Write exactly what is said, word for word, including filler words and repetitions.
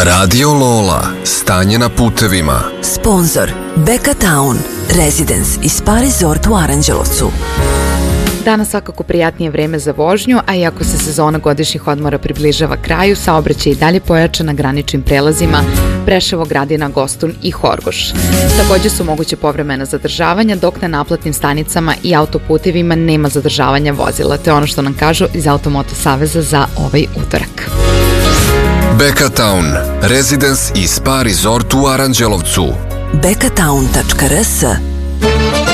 Radio Lola, stanje na putevima. Sponzor Beka Town, Residence i Spa Resort u Aranđelovcu. Danas svakako prijatnije vreme za vožnju, a iako se sezona godišnjih odmora približava kraju, saobraćaj i dalje pojača na graničnim prelazima Preševo, Gradina, Gostun i Horgoš. Takođe su moguće povremena zadržavanja, dok na naplatnim stanicama i autoputevima nema zadržavanja vozila. To je ono što nam kažu iz Automoto saveza za ovaj utorak. Beka Town, Residence i Spa Resort u Aranđelovcu. beka town tačka r s